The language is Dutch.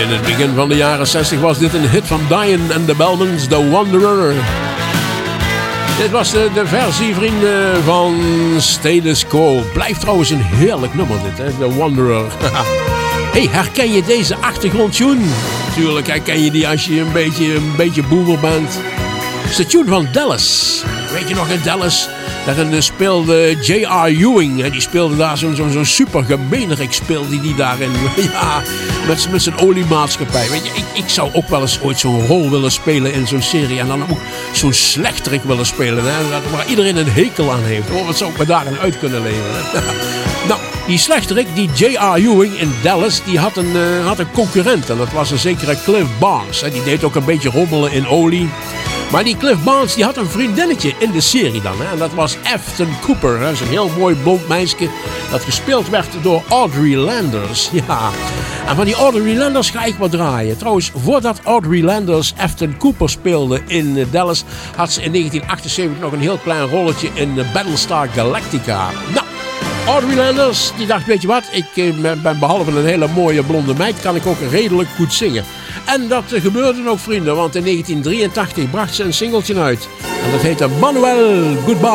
In het begin van de jaren 60 was dit een hit van Diane and the Belmonts, The Wanderer. Dit was de versie, vrienden, van Status Quo. Blijft trouwens een heerlijk nummer dit, hè? The Wanderer. Hey, herken je deze achtergrondtune? Natuurlijk herken je die als je een beetje boomer bent. Het is de tune van Dallas. Weet je nog in Dallas? Daarin speelde J.R. Ewing. En die speelde daar zo'n super gemeenerik speelde die daarin. Ja, met zijn oliemaatschappij. Weet je, ik zou ook wel eens ooit zo'n rol willen spelen in zo'n serie. En dan ook zo'n slechterik willen spelen. Hè, waar iedereen een hekel aan heeft. Oh, wat zou ik me daarin uit kunnen leven? Nou, die slechterik, die J.R. Ewing in Dallas, die had een concurrent. En dat was een zekere Cliff Barnes. Die deed ook een beetje rommelen in olie. Maar die Cliff Barnes die had een vriendinnetje in de serie dan. Hè? En dat was Afton Cooper. Hè? Zo'n heel mooi blond meisje dat gespeeld werd door Audrey Landers. Ja. En van die Audrey Landers ga ik wat draaien. Trouwens, voordat Audrey Landers Afton Cooper speelde in Dallas, had ze in 1978 nog een heel klein rolletje in Battlestar Galactica. Nou, Audrey Landers die dacht, weet je wat, ik ben behalve een hele mooie blonde meid, kan ik ook redelijk goed zingen. En dat gebeurde ook, vrienden, want in 1983 bracht ze een singeltje uit. En dat heette Manuel Goodbye.